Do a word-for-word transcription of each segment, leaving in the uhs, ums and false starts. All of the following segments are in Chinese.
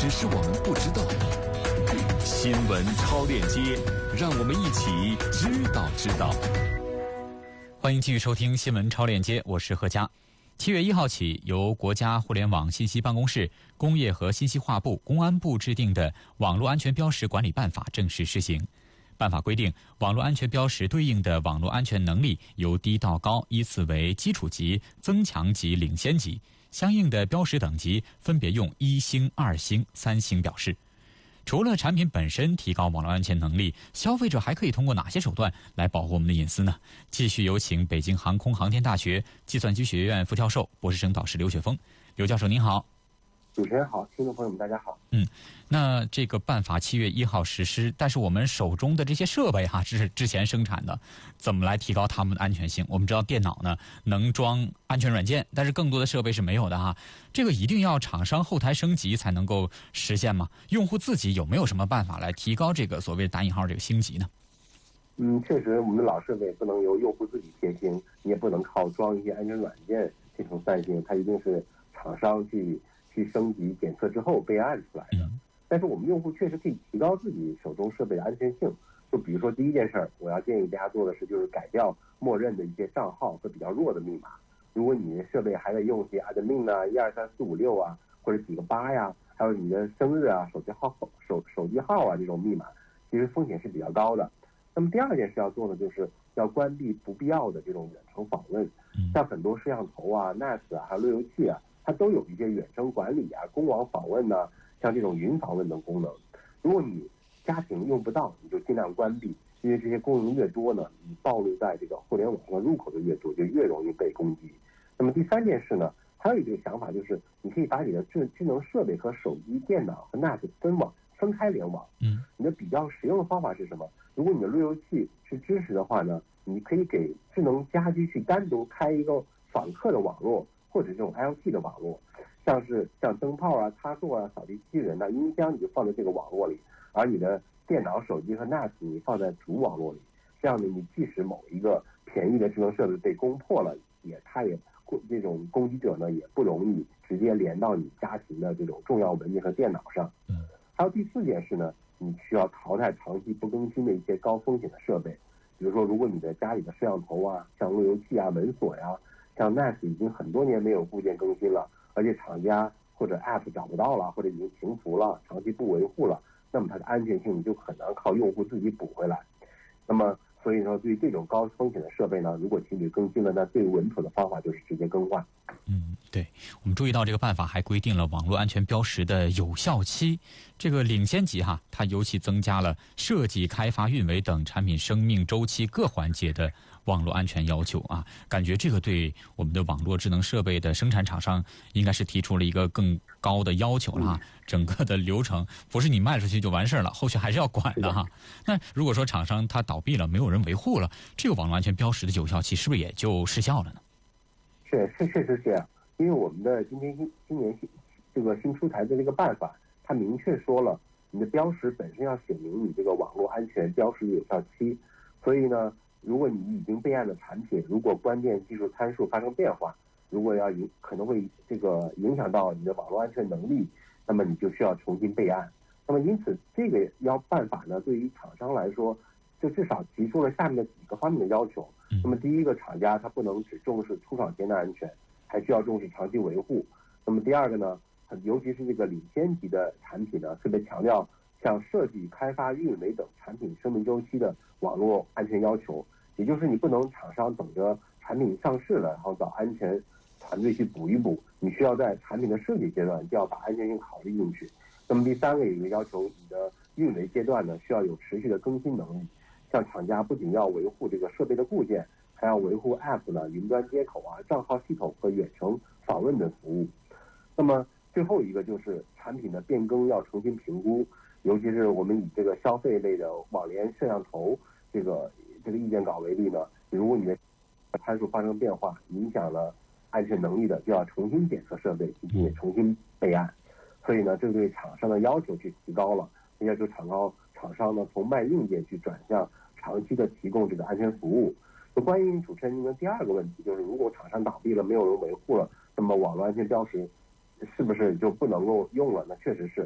只是我们不知道。新闻超链接，让我们一起知道知道。 欢迎继续收听新闻超链接，我是何佳。七月一号起，由国家互联网信息办公室、工业和信息化部、公安部制定的《网络安全标识管理办法》正式施行。办法规定，网络安全标识对应的网络安全能力由低到高依次为基础级、增强级、领先级，相应的标识等级分别用一星、二星、三星表示。除了产品本身提高网络安全能力，消费者还可以通过哪些手段来保护我们的隐私呢？继续有请北京航空航天大学计算机学院副教授、博士生导师刘雪峰。刘教授您好。 主持人好，听众朋友们大家好。 嗯，那这个办法七月一号实施，但是我们手中的这些设备哈，这是之前生产的，怎么来提高它们的安全性？我们知道电脑呢能装安全软件，但是更多的设备是没有的哈。这个一定要厂商后台升级才能够实现吗？用户自己有没有什么办法来提高这个所谓打引号这个星级呢？ 嗯，确实，我们的老设备不能由用户自己贴星，你也不能靠装一些安全软件进行散星，它一定是厂商去。去升级检测之后备案出来的，但是我们用户确实可以提高自己手中设备的安全性。就比如说第一件事儿，我要建议大家做的是，就是改掉默认的一些账号和比较弱的密码。如果你的设备还在用一些 admin 啊、一二三四五六啊，或者几个八呀，还有你的生日啊、手机号、手手机号啊这种密码，其实风险是比较高的。那么第二件事要做的就是要关闭不必要的这种远程访问，像很多摄像头啊、N A S 啊，还有路由器啊。它都有一些远程管理啊、公网访问呢、啊，像这种云访问等功能。如果你家庭用不到，你就尽量关闭，因为这些功能越多呢，你暴露在这个互联网上入口的越多，就越容易被攻击。那么第三件事呢，还有一个想法就是，你可以把你的智智能设备和手机、电脑和 N A S 分网、分开联网。 嗯， 你的比较实用的方法是什么？如果你的路由器是支持的话呢，你可以给智能家居去单独开一个访客的网络。或者这种 L T 的网络，像是像灯泡啊、插座啊、扫地机器人呐、啊、音箱，你就放在这个网络里，而你的电脑、手机和 N A S 你放在主网络里。这样呢，你即使某一个便宜的智能设备被攻破了，也它也这种攻击者呢也不容易直接连到你家庭的这种重要文件和电脑上。 嗯， 还有第四件事呢，你需要淘汰长期不更新的一些高风险的设备，比如说，如果你的家里的摄像头啊、像路由器啊、门锁呀。像 N A S 已经很多年没有固件更新了，而且厂家或者 App 找不到了，或者已经停服了，长期不维护了，那么它的安全性就很难靠用户自己补回来。那么，所以说对于这种高风险的设备呢，如果停止更新了，那最稳妥的方法就是直接更换。 嗯，对，我们注意到这个办法还规定了网络安全标识的有效期，这个领先级哈，它尤其增加了设计、开发、运维等产品生命周期各环节的网络安全要求啊，感觉这个对我们的网络智能设备的生产厂商应该是提出了一个更高的要求了哈。整个的流程不是你卖出去就完事儿了，后续还是要管的哈。那如果说厂商它倒闭了，没有人维护了，这个网络安全标识的有效期是不是也就失效了呢？ 是是确实是这样，因为我们的今天新今年新这个新出台的这个办法，它明确说了，你的标识本身要写明你这个网络安全标识的有效期，所以呢。如果你已经备案的产品，如果关键技术参数发生变化，如果要影可能会这个影响到你的网络安全能力，那么你就需要重新备案。那么因此，这个要办法呢，对于厂商来说，就至少提出了下面的几个方面的要求。那么第一个，厂家它不能只重视出厂前的安全，还需要重视长期维护。那么第二个呢，尤其是这个领先级的产品呢，特别强调像设计、开发、运维等产品生命周期的网络安全要求，也就是你不能厂商等着产品上市了，然后找安全团队去补一补，你需要在产品的设计阶段就要把安全性考虑进去。那么第三个有一个要求，你的运维阶段呢需要有持续的更新能力，像厂家不仅要维护这个设备的固件，还要维护 App 呢、云端接口啊、账号系统和远程访问等服务。那么最后一个就是产品的变更要重新评估。尤其是我们以这个消费类的网联摄像头这个这个意见稿为例呢，如果你的参数发生变化，影响了安全能力的，就要重新检测设备，并且重新备案。所以呢，这对厂商的要求去提高了，要求厂高厂商呢从卖硬件去转向长期的提供这个安全服务。就关于主持人您的第二个问题，就是如果厂商倒闭了，没有人维护了，那么网络安全标识是不是就不能够用了？那确实是，网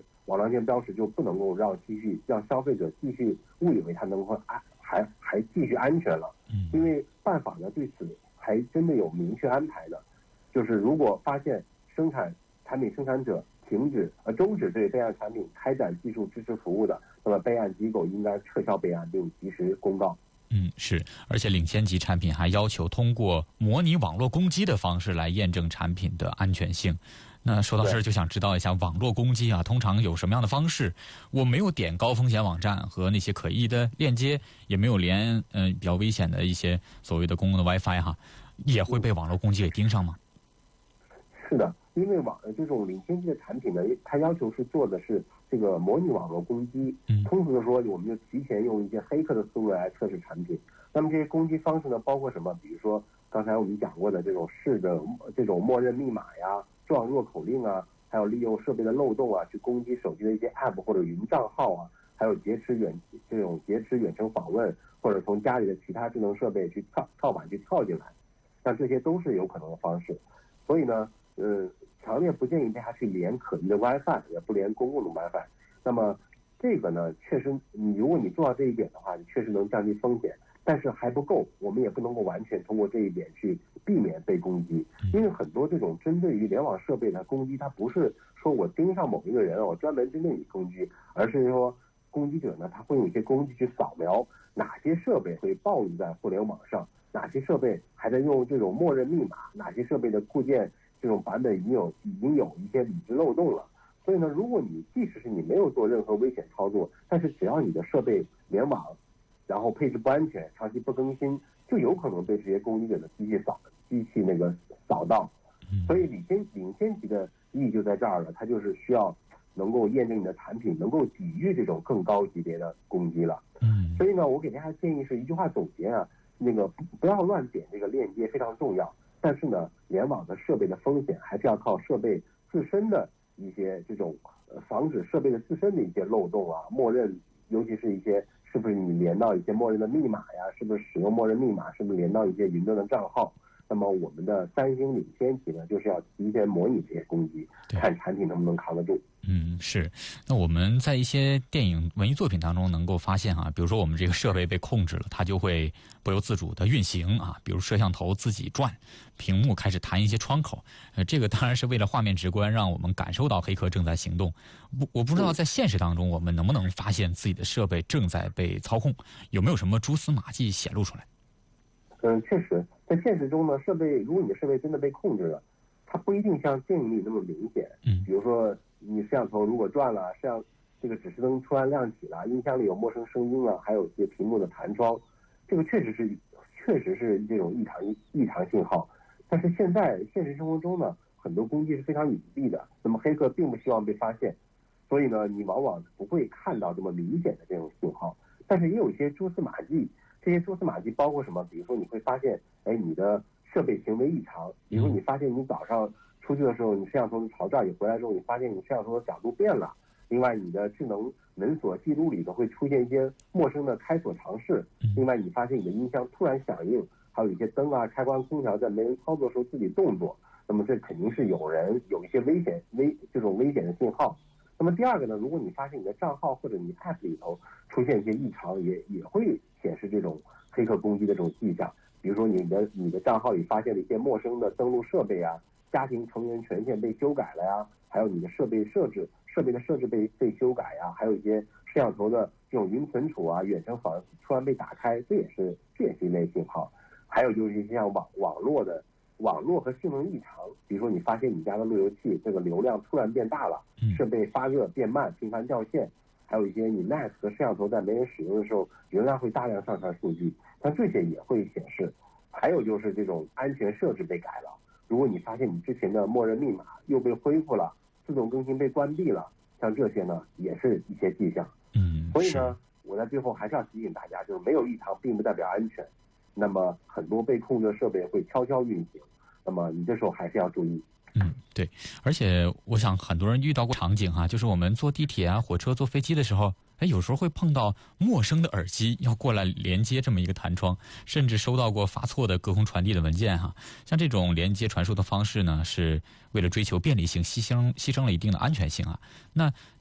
安全标识就不能够让继续让消费者继续误以为它能够安还还继续安全了。因为办法呢对此还真的有明确安排的，就是如果发现生产产品生产者停止呃终止对备案产品开展技术支持服务的，那么备案机构应该撤销备案并及时公告。 嗯，是，而且领先级产品还要求通过模拟网络攻击的方式来验证产品的安全性。那说到这儿就想知道一下，网络攻击啊，通常有什么样的方式？我没有点高风险网站和那些可疑的链接，也没有连嗯、呃、比较危险的一些所谓的公共的 WiFi 哈，也会被网络攻击给盯上吗？ 是的，因为网这种领先级的产品呢，它要求是做的是这个模拟网络攻击。 嗯， 通俗的说，我们就提前用一些黑客的思路来测试产品。那么这些攻击方式呢，包括什么？比如说刚才我们讲过的这种试的这种默认密码呀、撞入口令啊，还有利用设备的漏洞啊，去攻击手机的一些 App 或者云账号啊，还有劫持远这种劫持远程访问，或者从家里的其他智能设备去跳跳板去跳进来，像这些都是有可能的方式。所以呢，呃，强烈不建议大家去连可疑的 WiFi， 也不连公共的 WiFi。那么这个呢，确实，你如果你做到这一点的话，你确实能降低风险，但是还不够，我们也不能够完全通过这一点去避免被攻击，因为很多这种针对于联网设备的攻击，它不是说我盯上某一个人，我专门针对你攻击，而是说攻击者呢，他会有一些工具去扫描哪些设备会暴露在互联网上，哪些设备还在用这种默认密码，哪些设备的固件这种版本已经有已经有一些理智漏洞了。所以呢，如果你即使是你没有做任何危险操作，但是只要你的设备联网，然后配置不安全，长期不更新，就有可能被这些攻击者的机器扫机器那个扫到。所以领先领先级的意义就在这儿了，它就是需要能够验证你的产品能够抵御这种更高级别的攻击了。 嗯， 所以呢，我给大家建议是一句话总结啊，那个不不要乱点这个链接非常重要，但是呢，联网的设备的风险还是要靠设备自身的一些这种呃防止设备的自身的一些漏洞啊，默认，尤其是一些是不是你连到一些默认的密码呀，是不是使用默认密码，是不是连到一些云端的账号。那么我们的三星领先级呢，就是要提前模拟这些攻击，看产品能不能扛得住。 嗯，是。那我们在一些电影文艺作品当中能够发现啊，比如说我们这个设备被控制了，它就会不由自主的运行啊，比如摄像头自己转，屏幕开始弹一些窗口。呃，这个当然是为了画面直观，让我们感受到黑客正在行动。不，我不知道在现实当中我们能不能发现自己的设备正在被操控，有没有什么蛛丝马迹显露出来？ 嗯，确实，在现实中呢，设备如果你的设备真的被控制了，它不一定像电影里那么明显。 嗯， 比如说你摄像头如果转了，摄像这个指示灯突然亮起了，音箱里有陌生声音了，还有一些屏幕的弹窗，这个确实是确实是这种异常异常信号。但是现在现实生活中呢，很多攻击是非常隐蔽的，那么黑客并不希望被发现，所以呢，你往往不会看到这么明显的这种信号。但是也有一些蛛丝马迹。这些蛛丝马迹包括什么？比如说你会发现，哎，你的设备行为异常。比如说你发现你早上出去的时候，你摄像头是朝这儿，你回来之后，你发现你摄像头的角度变了。另外，你的智能门锁记录里头会出现一些陌生的开锁尝试。另外，你发现你的音箱突然响应，还有一些灯啊、开关、空调在没人操作的时候自己动作。那么这肯定是有人有一些危险危这种危险的信号。那么第二个呢，如果你发现你的账号或者你 App 里头出现一些异常，也也会显示这种黑客攻击的这种迹象。比如说你的你的账号里发现了一些陌生的登录设备啊，家庭成员权限被修改了呀，还有你的设备设置设备的设置被被修改呀，还有一些摄像头的这种云存储啊、远程访突然被打开，这也是这也是一类信号。还有就是一些像网网络的。网络和性能异常，比如说你发现你家的路由器这个流量突然变大了，设备发热变慢，频繁掉线，还有一些你 N A S 和摄像头在没人使用的时候，仍然会大量上传数据，像这些也会显示。还有就是这种安全设置被改了，如果你发现你之前的默认密码又被恢复了，自动更新被关闭了，像这些呢也是一些迹象。 嗯， 所以呢，我在最后还是要提醒大家，就是没有异常并不代表安全。那么很多被控制的设备会悄悄运行，那么你这时候还是要注意。 嗯，对，而且我想很多人遇到过场景哈，就是我们坐地铁啊、火车、坐飞机的时候，哎，有时候会碰到陌生的耳机要过来连接这么一个弹窗，甚至收到过发错的隔空传递的文件哈。像这种连接传输的方式呢，是为了追求便利性，牺牲牺牲了一定的安全性啊。那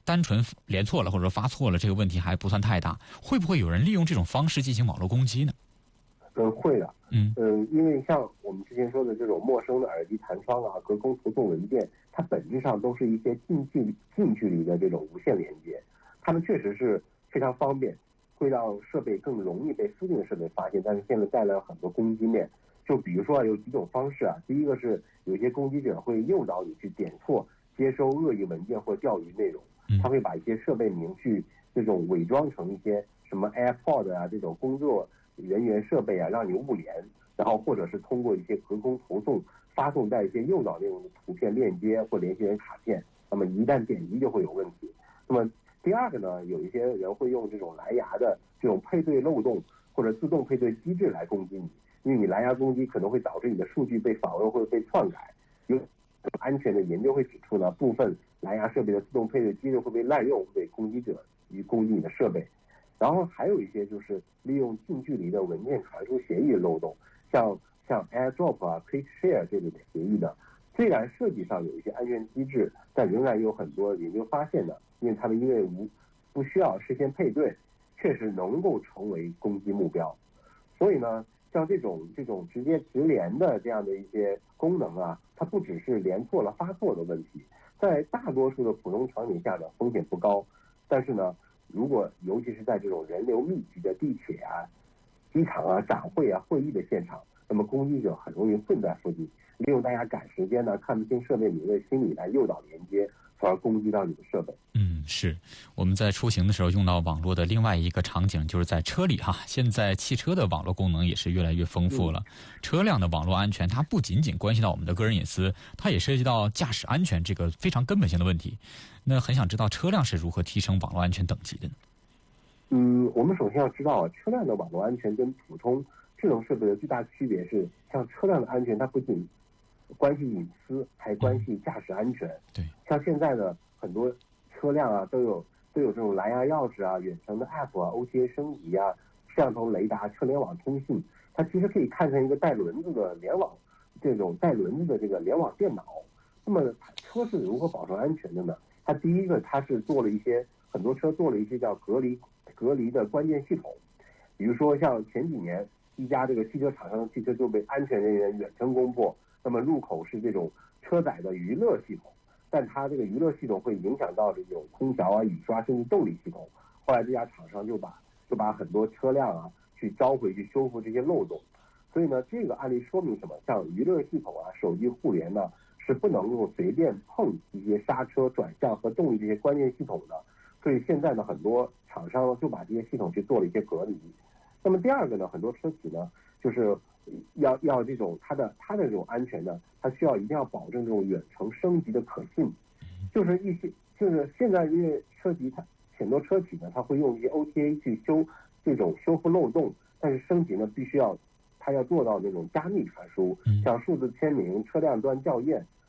单纯连错了或者说发错了，这个问题还不算太大。会不会有人利用这种方式进行网络攻击呢？ 嗯，会的。 嗯嗯，因为像我们之前说的这种陌生的耳机弹窗啊、隔空投送文件，它本质上都是一些近距离、近距离的这种无线连接，它们确实是非常方便，会让设备更容易被特定的设备发现。但是现在带来了很多攻击面，就比如说啊，有几种方式啊。第一个是有些攻击者会诱导你去点错接收恶意文件或钓鱼内容，他会把一些设备名去这种伪装成一些什么 AirPod 啊这种工作人员设备啊，让你误连，然后或者是通过一些隔空投送发送带一些诱导内容的图片链接或联系人卡片，那么一旦点击就会有问题。那么第二个呢，有一些人会用这种蓝牙的这种配对漏洞或者自动配对机制来攻击你，因为你蓝牙攻击可能会导致你的数据被访问或者被篡改。有安全的研究会指出呢，部分蓝牙设备的自动配对机制会被滥用，被攻击者去攻击你的设备。然后还有一些就是利用近距离的文件传输协议的漏洞，像像 AirDrop 啊、Quick Share 这类的协议的，虽然设计上有一些安全机制，但仍然有很多研究发现的，因为他们因为无不需要事先配对，确实能够成为攻击目标。所以呢，像这种这种直接直连的这样的一些功能啊，它不只是连错了发错的问题，在大多数的普通场景下呢，风险不高，但是呢，如果尤其是在这种人流密集的地铁啊、机场啊、展会啊、会议的现场，那么攻击者很容易混在附近，利用大家赶时间呢、看不清设备名的心理来诱导连接，从而攻击到你的设备。 嗯，是我们在出行的时候用到网络的另外一个场景，就是在车里哈。现在汽车的网络功能也是越来越丰富了。嗯、车辆的网络安全，它不仅仅关系到我们的个人隐私，它也涉及到驾驶安全这个非常根本性的问题。那很想知道车辆是如何提升网络安全等级的呢？ 嗯，我们首先要知道，车辆的网络安全跟普通智能设备的最大区别是，像车辆的安全，它不仅关系隐私，还关系驾驶安全。 对， 像现在的很多车辆啊，都有都有这种蓝牙钥匙啊、远程的 App 啊、O T A 升级啊、摄像头雷达、车联网通信，它其实可以看成一个带轮子的联网，这种带轮子的这个联网电脑。那么车是如何保证安全的呢？它第一个，它是做了一些很多车做了一些叫隔离隔离的关键系统，比如说像前几年一家这个汽车厂商的汽车就被安全人员远程攻破，那么入口是这种车载的娱乐系统，但它这个娱乐系统会影响到这种空调啊、雨刷甚至动力系统。后来这家厂商就把就把很多车辆啊去召回去修复这些漏洞。所以呢，这个案例说明什么？像娱乐系统啊、手机互联呢，是不能够随便碰一些刹车、转向和动力这些关键系统的。所以现在呢，很多厂商就把这些系统去做了一些隔离。那么第二个呢，很多车企呢，就是要要这种它的它的这种安全呢，它需要一定要保证这种远程升级的可信。就是一些就是现在因为车企它很多车企呢，它会用一些 O T A 去修这种修复漏洞，但是升级呢必须要它要做到那种加密传输，像数字签名、车辆端校验，